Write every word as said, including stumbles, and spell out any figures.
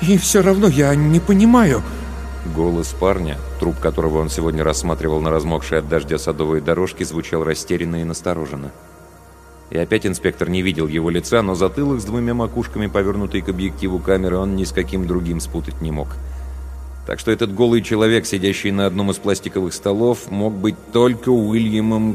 И все равно я не понимаю. Голос парня, труп которого он сегодня рассматривал на размокшей от дождя садовой дорожке, звучал растерянно и настороженно. И опять инспектор не видел его лица, но затылок с двумя макушками, повернутый к объективу камеры, он ни с каким другим спутать не мог. Так что этот голый человек, сидящий на одном из пластиковых столов, мог быть только Уильямом